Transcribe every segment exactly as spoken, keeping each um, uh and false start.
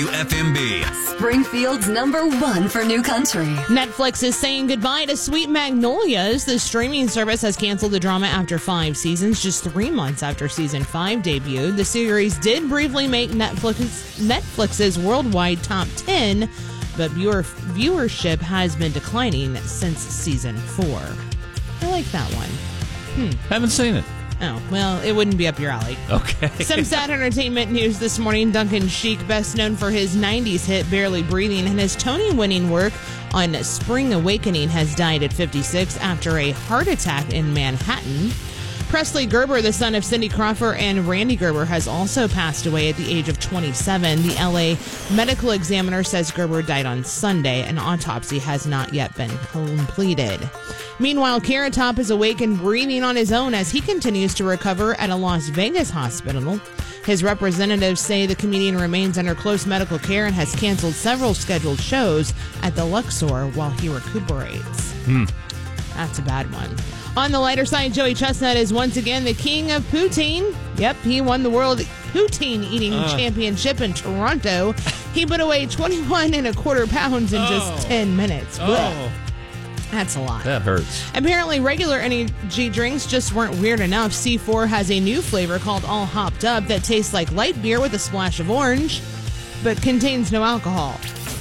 F M B. Springfield's number one for new country. Netflix is saying goodbye to Sweet Magnolias. The streaming service has canceled the drama after five seasons, just three months after season five debuted. The series did briefly make Netflix, Netflix's worldwide top ten, but viewer, viewership has been declining since season four. I like that one. Hmm. Haven't seen it. Oh, well, it wouldn't be up your alley. Okay. Some sad entertainment news this morning. Duncan Sheik, best known for his nineties hit Barely Breathing, and his Tony-winning work on Spring Awakening, has died at fifty-six after a heart attack in Manhattan. Presley Gerber, the son of Cindy Crawford and Randy Gerber, has also passed away at the age of twenty-seven. The L A medical examiner says Gerber died on Sunday. An autopsy has not yet been completed. Meanwhile, Carrot Top is awake and breathing on his own as he continues to recover at a Las Vegas hospital. His representatives say the comedian remains under close medical care and has canceled several scheduled shows at the Luxor while he recuperates. Hmm. That's a bad one. On the lighter side, Joey Chestnut is once again the king of poutine. Yep, he won the World Poutine Eating uh. Championship in Toronto. He put away twenty-one and a quarter pounds in oh. just ten minutes. Oh. That's a lot. That hurts. Apparently, regular energy drinks just weren't weird enough. C four has a new flavor called All Hopped Up that tastes like light beer with a splash of orange, but contains no alcohol.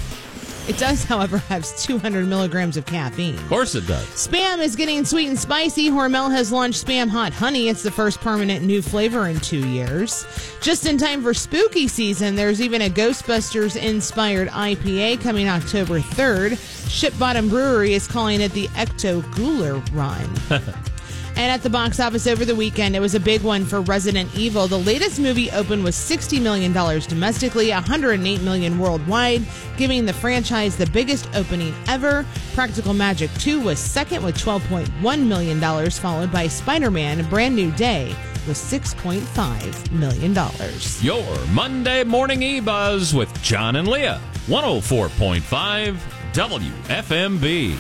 It does, however, have two hundred milligrams of caffeine. Of course it does. Spam is getting sweet and spicy. Hormel has launched Spam Hot Honey. It's the first permanent new flavor in two years. Just in time for spooky season, there's even a Ghostbusters-inspired I P A coming October third. Ship Bottom Brewery is calling it the Ecto Cooler Run. And at the box office over the weekend, it was a big one for Resident Evil. The latest movie opened with sixty million dollars domestically, one hundred eight million dollars worldwide, giving the franchise the biggest opening ever. Practical Magic two was second with twelve point one million dollars, followed by Spider-Man: A Brand New Day with six point five million dollars. Your Monday Morning E-Buzz with John and Leah, one oh four point five W F M B.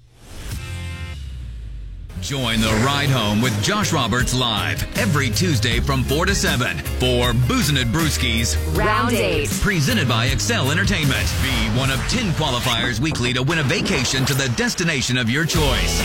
Join the ride home with Josh Roberts live every Tuesday from four to seven for Boozin' It Brewskis Round eight. Presented by Excel Entertainment. Be one of ten qualifiers weekly to win a vacation to the destination of your choice.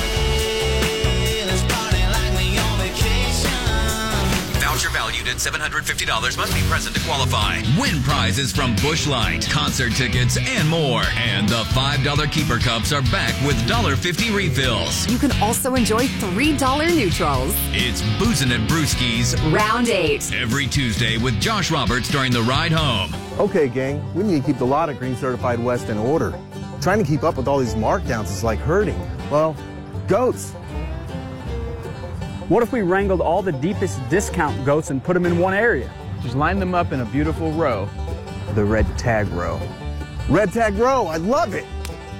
Voucher valued at seven hundred fifty dollars must be present to qualify. Win prizes from Busch Light, concert tickets, and more. And the five dollar Keeper Cups are back with one dollar fifty refills. You can also enjoy three dollar neutrals. It's Boozin' It Brewskis Round eight. Every Tuesday with Josh Roberts during the ride home. Okay, gang, we need to keep the lot of Green Certified West in order. Trying to keep up with all these markdowns is like herding, well, goats. What if we wrangled all the deepest discount goats and put them in one area? Just line them up in a beautiful row. The red tag row. Red tag row, I love it.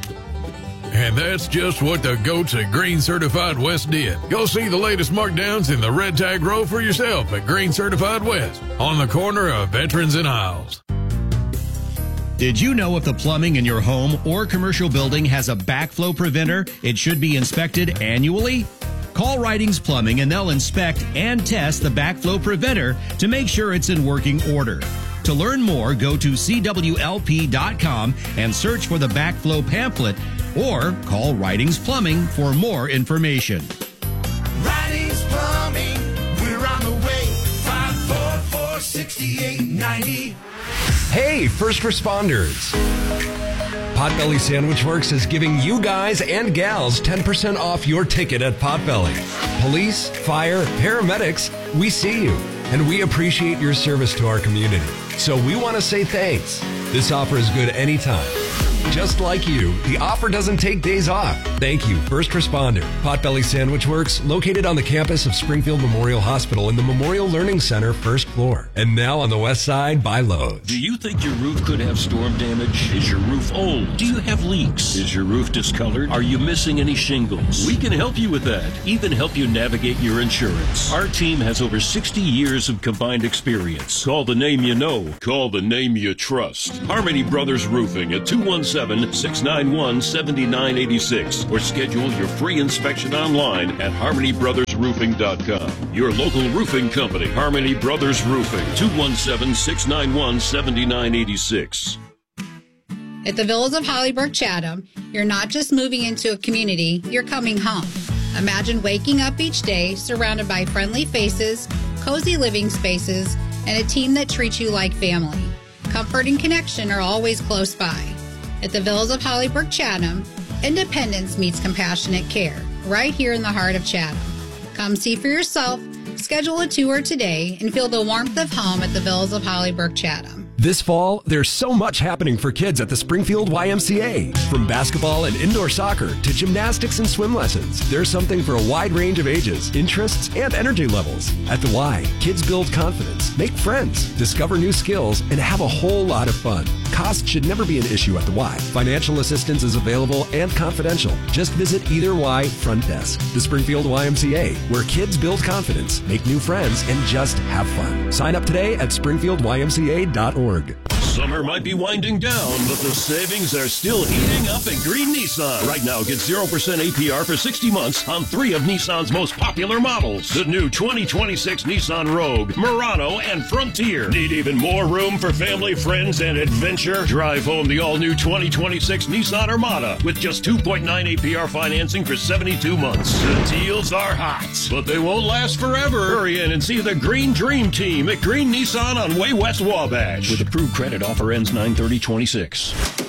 And that's just what the goats at Green Certified West did. Go see the latest markdowns in the red tag row for yourself at Green Certified West on the corner of Veterans and Isles. Did you know if the plumbing in your home or commercial building has a backflow preventer, it should be inspected annually? Call Ridings Plumbing and they'll inspect and test the backflow preventer to make sure it's in working order. To learn more, go to C W L P dot com and search for the backflow pamphlet or call Ridings Plumbing for more information. Ridings Plumbing, we're on the way. five four four, six eight nine zero. Hey, first responders. Potbelly Sandwich Works is giving you guys and gals ten percent off your ticket at Potbelly. Police, fire, paramedics, we see you, and we appreciate your service to our community. So we want to say thanks. This offer is good anytime. Just like you, the offer doesn't take days off. Thank you, first responder. Potbelly Sandwich Works, located on the campus of Springfield Memorial Hospital in the Memorial Learning Center, first floor. And now on the west side by Lowe's. Do you think your roof could have storm damage? Is your roof old? Do you have leaks? Is your roof discolored? Are you missing any shingles? We can help you with that. Even help you navigate your insurance. Our team has over sixty years of combined experience. Call the name you know. Call the name you trust. Harmony Brothers Roofing at two one seven, six nine one, seven nine eight six or schedule your free inspection online at harmony brothers roofing dot com. Your local roofing company, Harmony Brothers Roofing, two one seven, six nine one, seven nine eight six. At the Villas of Hollybrook Chatham, you're not just moving into a community, you're coming home. Imagine waking up each day surrounded by friendly faces, cozy living spaces, and a team that treats you like family. Comfort and connection are always close by. At the Villas of Hollybrook Chatham, independence meets compassionate care, right here in the heart of Chatham. Come see for yourself, schedule a tour today, and feel the warmth of home at the Villas of Hollybrook Chatham. This fall, there's so much happening for kids at the Springfield Y M C A. From basketball and indoor soccer to gymnastics and swim lessons, there's something for a wide range of ages, interests, and energy levels. At the Y, kids build confidence, make friends, discover new skills, and have a whole lot of fun. Cost should never be an issue at the Y. Financial assistance is available and confidential. Just visit either Y front desk. The Springfield Y M C A, where kids build confidence, make new friends, and just have fun. Sign up today at springfield y m c a dot org. Summer might be winding down, but the savings are still heating up at Green Nissan. Right now, get zero percent A P R for sixty months on three of Nissan's most popular models. The new twenty twenty-six Nissan Rogue, Murano, and Frontier. Need even more room for family, friends, and adventure? Drive home the all-new twenty twenty-six Nissan Armada with just two point nine A P R financing for seventy-two months. The deals are hot, but they won't last forever. Hurry in and see the Green Dream Team at Green Nissan on Way West Wabash. With approved credit, offer ends nine thirty twenty-six.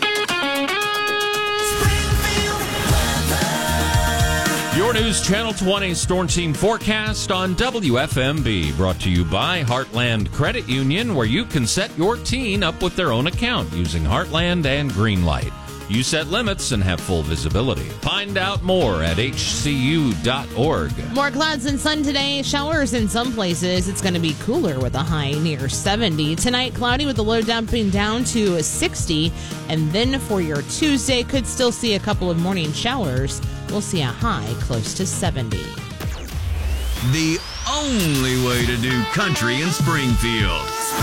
Your News Channel twenty Storm Team forecast on W F M B, brought to you by Heartland Credit Union, where you can set your teen up with their own account using Heartland and Greenlight. You set limits and have full visibility. Find out more at h c u dot org. More clouds and sun today. Showers in some places. It's going to be cooler with a high near seventy. Tonight, cloudy with the low dumping down to sixty. And then for your Tuesday, could still see a couple of morning showers. We'll see a high close to seventy. The only way to do country in Springfield.